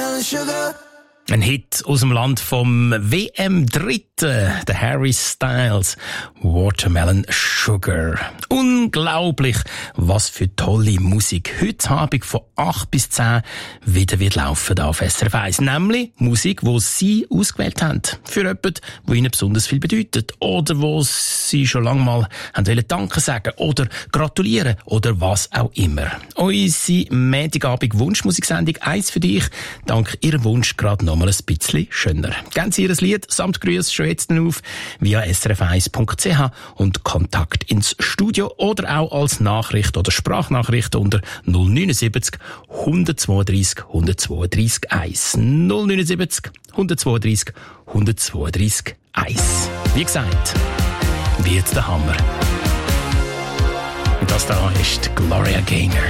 Watermelon sugar. Ein Hit aus dem Land vom WM-Dritten, der Harry Styles, Watermelon Sugar. Unglaublich, was für tolle Musik heute Abend von 8 bis 10 wieder wird laufen da auf SRF 1. Nämlich Musik, die Sie ausgewählt haben. Für jemanden, der Ihnen besonders viel bedeutet. Oder wo Sie schon lange mal wollen Danke sagen oder gratulieren oder was auch immer. Unsere Montagabend Wunschmusiksendung «Eins für dich», dank Ihrem Wunsch gerade noch mal ein bisschen schöner. Geben Sie Ihr Lied samt Grüß schon jetzt auf via srf1.ch und Kontakt ins Studio oder auch als Nachricht oder Sprachnachricht unter 079 132 132 1. 079 132 132 1. Wie gesagt, wie jetzt der Hammer. Und das da ist Gloria Gaynor.